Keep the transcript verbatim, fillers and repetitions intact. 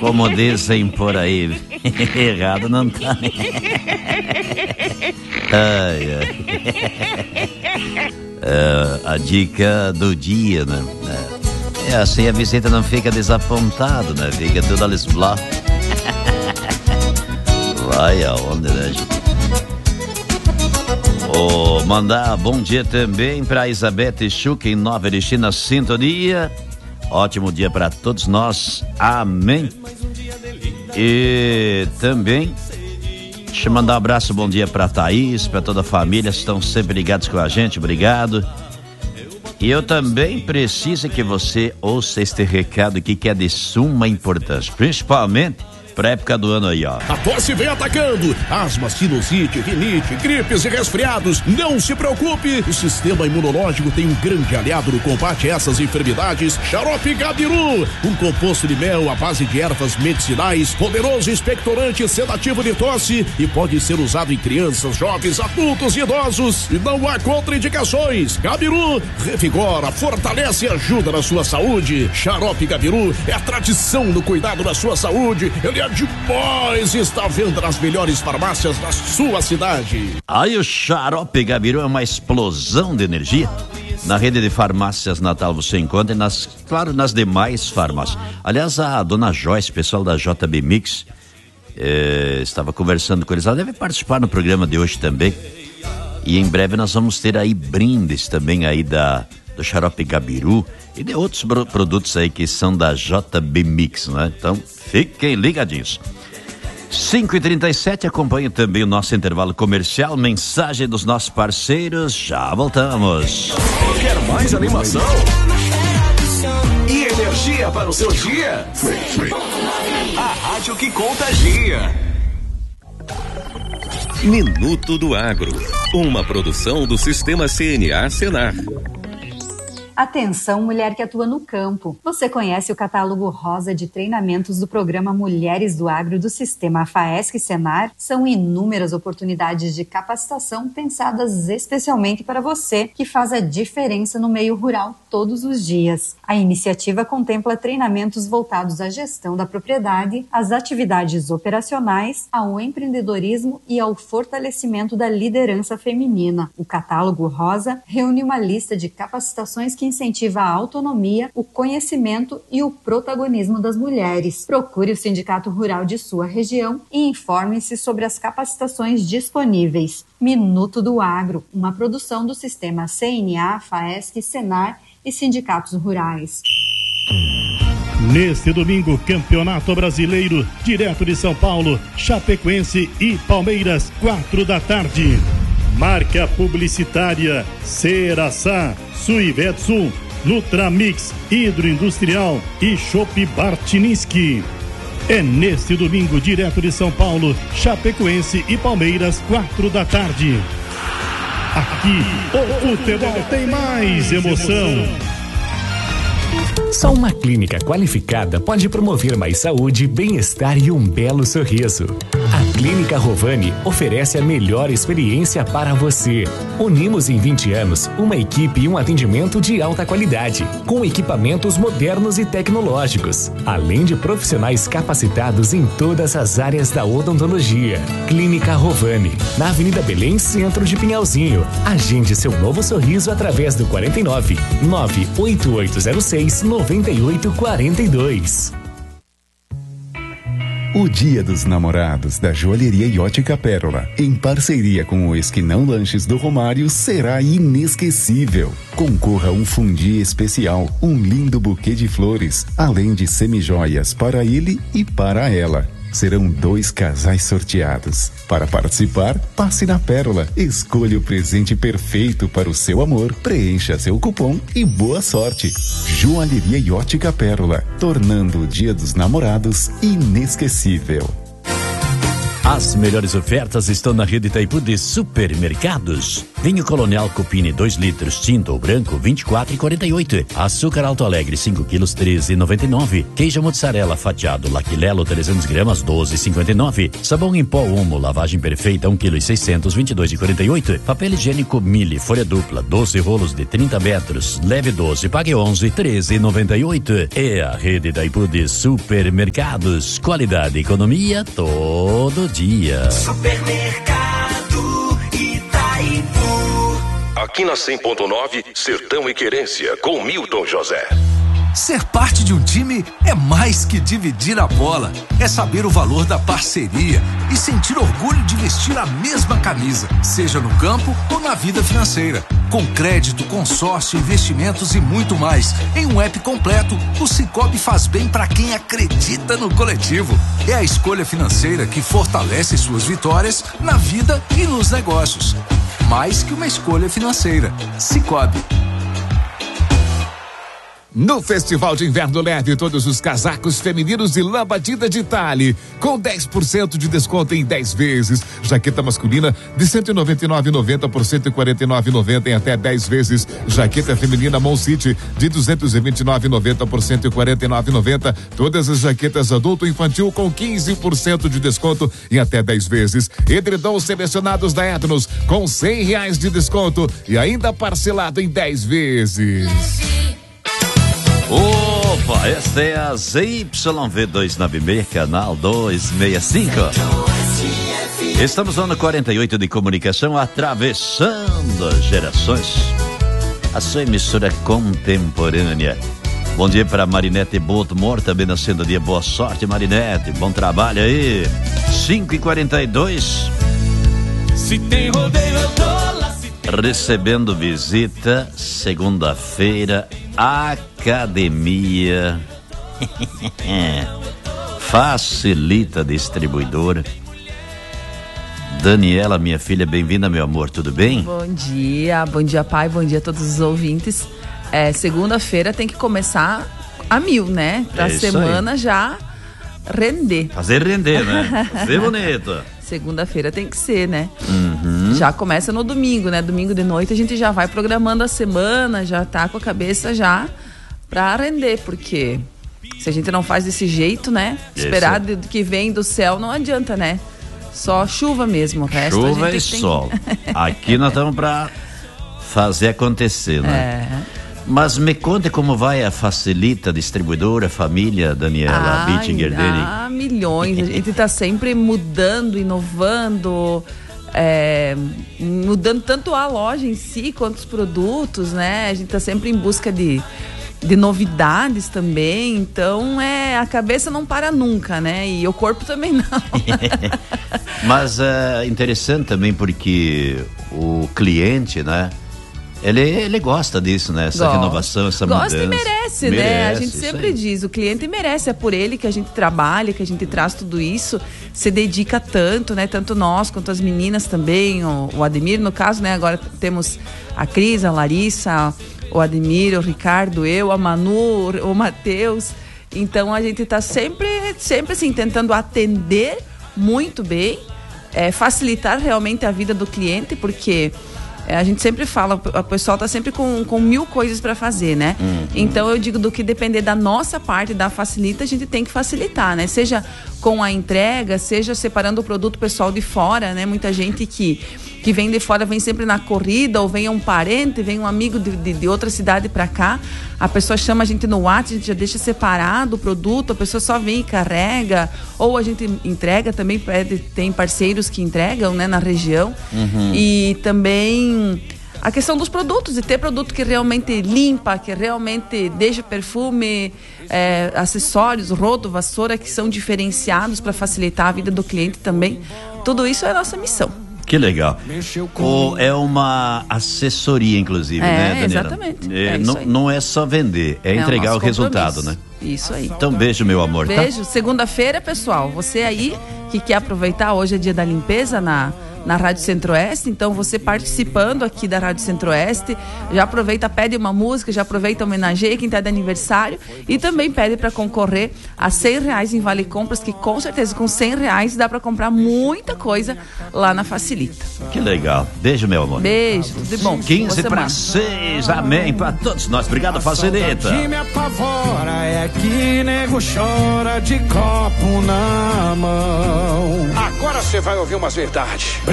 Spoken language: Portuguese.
Como dizem por aí, errado não tá. Ai, ai. É, a dica do dia, né? É, é assim a visita não fica desapontado, né? Fica tudo ali blá. Vai aonde, né, gente? Oh, mandar bom dia também para Isabete Schuch em Nova Erechina, sintonia. Ótimo dia para todos nós, amém. E também deixa eu mandar um abraço, bom dia para Thaís, para toda a família, estão sempre ligados com a gente, obrigado. E eu também preciso que você ouça este recado aqui, que é de suma importância, principalmente para a época do ano aí, ó. A tosse vem atacando. Asma, sinusite, rinite, gripes e resfriados. Não se preocupe. O sistema imunológico tem um grande aliado no combate a essas enfermidades. Xarope Gabiru. Um composto de mel à base de ervas medicinais. Poderoso expectorante sedativo de tosse. E pode ser usado em crianças, jovens, adultos e idosos. E não há contraindicações. Gabiru revigora, fortalece e ajuda na sua saúde. Xarope Gabiru é a tradição no cuidado da sua saúde. Ele é demais, está à venda nas melhores farmácias da sua cidade. Aí o Xarope Gabiru é uma explosão de energia. Na rede de farmácias Natal você encontra, e nas, claro, nas demais farmácias. Aliás, a dona Joyce, pessoal da J B Mix, eh, estava conversando com eles. Ela deve participar no programa de hoje também. E em breve nós vamos ter aí brindes também aí da, do Xarope Gabiru e de outros pro, produtos aí que são da J B Mix, né? Então, fiquem ligadinhos. cinco e trinta e sete, acompanhe também o nosso intervalo comercial, mensagem dos nossos parceiros, já voltamos. Quer mais animação? E energia para o seu dia? A rádio que contagia. Minuto do Agro, uma produção do Sistema C N A Senar. Atenção, mulher que atua no campo. Você conhece o catálogo rosa de treinamentos do programa Mulheres do Agro do Sistema FAESC Senar? São inúmeras oportunidades de capacitação pensadas especialmente para você, que faz a diferença no meio rural todos os dias. A iniciativa contempla treinamentos voltados à gestão da propriedade, às atividades operacionais, ao empreendedorismo e ao fortalecimento da liderança feminina. O catálogo rosa reúne uma lista de capacitações que incentiva a autonomia, o conhecimento e o protagonismo das mulheres. Procure o Sindicato Rural de sua região e informe-se sobre as capacitações disponíveis. Minuto do Agro, uma produção do Sistema C N A, FAESC, Senar e sindicatos rurais. Neste domingo, Campeonato Brasileiro, direto de São Paulo, Chapecoense e Palmeiras, quatro da tarde. Marca publicitária Ceraçá, Suivetsu, Nutramix, Hidroindustrial e Chopp Bartiniski. É neste domingo, direto de São Paulo, Chapecoense e Palmeiras, quatro da tarde. Aqui, o futebol tem mais emoção. Só uma clínica qualificada pode promover mais saúde, bem-estar e um belo sorriso. A Clínica Rovani oferece a melhor experiência para você. Unimos em vinte anos uma equipe e um atendimento de alta qualidade, com equipamentos modernos e tecnológicos, além de profissionais capacitados em todas as áreas da odontologia. Clínica Rovani, na Avenida Belém, centro de Pinhalzinho. Agende seu novo sorriso através do quarenta e nove, nove oito oito zero seis, noventa e oito quarenta e dois. O Dia dos Namorados da Joalheria e Ótica Pérola, em parceria com o Esquinão Lanches do Romário, será inesquecível. Concorra a um fundi especial, um lindo buquê de flores, além de semijoias para ele e para ela. Serão dois casais sorteados. Para participar, passe na Pérola, escolha o presente perfeito para o seu amor, preencha seu cupom e boa sorte. Joalheria e Ótica Pérola, tornando o Dia dos Namorados inesquecível. As melhores ofertas estão na rede Itaipu de supermercados. Vinho Colonial Cupini dois litros, tinto ou branco, vinte e quatro reais e quarenta e oito centavos. Açúcar Alto Alegre cinco quilos, treze reais e noventa e nove centavos. Queijo mozzarella fatiado Laquilelo trezentos gramas, doze reais e cinquenta e nove centavos. Sabão em pó Omo, lavagem perfeita, um quilo e seiscentos, vinte e dois reais e quarenta e oito centavos. Papel higiênico Mille, folha dupla, doze rolos de trinta metros, leve doze, pague onze, treze reais e noventa e oito centavos. É a rede Itaipu de supermercados. Qualidade e economia todo dia. Supermercado Itaipu. Aqui na cem ponto nove, Sertão e Querência, com Milton José. Ser parte de um time é mais que dividir a bola. É saber o valor da parceria e sentir orgulho de vestir a mesma camisa, seja no campo ou na vida financeira. Com crédito, consórcio, investimentos e muito mais. Em um app completo, o Sicoob faz bem para quem acredita no coletivo. É a escolha financeira que fortalece suas vitórias na vida e nos negócios. Mais que uma escolha financeira. Sicoob. No Festival de Inverno Leve, todos os casacos femininos de lã batida de Tale, com dez por cento de desconto em dez vezes. Jaqueta masculina de cento e noventa e nove reais e noventa centavos por cento e quarenta e nove reais e noventa centavos em até dez vezes. Jaqueta feminina Mon City de duzentos e vinte e nove reais e noventa centavos por cento e quarenta e nove reais e noventa centavos. Todas as jaquetas adulto e infantil com quinze por cento de desconto em até dez vezes. Edredons selecionados da Etnos com cem reais de desconto e ainda parcelado em dez vezes. Opa, esta é a Z Y V duzentos e noventa e seis, canal duzentos e sessenta e cinco. Estamos no ano quarenta e oito de comunicação, atravessando as gerações. A sua emissora contemporânea. Bom dia para Marinete Baltimore, também nascendo dia. Boa sorte, Marinete. Bom trabalho aí. cinco e quarenta e dois. Se tem rodeio, eu tô lá. Recebendo visita, segunda-feira, Academia Facilita Distribuidora. Daniela, minha filha, bem-vinda, meu amor, tudo bem? Bom dia, bom dia, pai, bom dia a todos os ouvintes. É, segunda-feira tem que começar a mil, né? Pra é semana aí. Já render. Fazer render, né? Fazer bonito. Segunda-feira tem que ser, né? Uhum. Já começa no domingo, né? Domingo de noite a gente já vai programando a semana, já tá com a cabeça já pra render, porque se a gente não faz desse jeito, né? Esse. Esperar do que vem do céu não adianta, né? Só chuva mesmo, o resto chuva a gente e tem... sol. Aqui nós estamos pra fazer acontecer, né? É. Mas me conte como vai a Facilita Distribuidora, família Daniela Bittinger dele. Ah, milhões. A gente está sempre mudando, inovando, é, mudando tanto a loja em si quanto os produtos, né? A gente está sempre em busca de, de novidades também. Então, é, a cabeça não para nunca, né? E o corpo também não. Mas é interessante também porque o cliente, né? Ele, ele gosta disso, né? Essa gosta. Renovação, essa gosta mudança. Gosta e merece, merece, né? A gente sempre diz, o cliente merece, é por ele que a gente trabalha, que a gente traz tudo isso, se dedica tanto, né? Tanto nós quanto as meninas também, o, o Ademir, no caso, né? Agora temos a Cris, a Larissa, o Ademir, o Ricardo, eu, a Manu, o Matheus. Então a gente tá sempre, sempre assim, tentando atender muito bem, é, facilitar realmente a vida do cliente, porque... É, a gente sempre fala, o pessoal tá sempre com, com mil coisas para fazer, né? Uhum. Então eu digo, do que depender da nossa parte, da facilita, a gente tem que facilitar, né? Seja com a entrega, seja separando o produto pessoal de fora, né? Muita gente que, que vem de fora, vem sempre na corrida, ou vem um parente, vem um amigo de, de, de outra cidade para cá, a pessoa chama a gente no WhatsApp, a gente já deixa separado o produto, a pessoa só vem e carrega, ou a gente entrega também, tem parceiros que entregam, né, na região. Uhum. E também a questão dos produtos, de ter produto que realmente limpa, que realmente deixa perfume, é, acessórios, rodo, vassoura, que são diferenciados para facilitar a vida do cliente também. Tudo isso é a nossa missão. Que legal. Ou é uma assessoria, inclusive, é, né, Daniela? Exatamente. É, é não, não é só vender, é, é entregar o, o resultado, né? Isso aí. Então, beijo, meu amor. Beijo. Tá? Segunda-feira, pessoal, você aí que quer aproveitar, hoje é dia da limpeza na, na Rádio Centro-Oeste. Então, você participando aqui da Rádio Centro-Oeste, já aproveita, pede uma música, já aproveita, homenageia quem está de aniversário e também pede para concorrer a cem reais em Vale Compras, que com certeza com cem reais dá para comprar muita coisa lá na Facilita. Que legal. Beijo, meu amor. Beijo, tudo de bom. quinze para seis, amém para todos nós. Obrigado, Facilita. O que me apavora é que nego chora de copo na mão. Agora você vai ouvir umas verdades.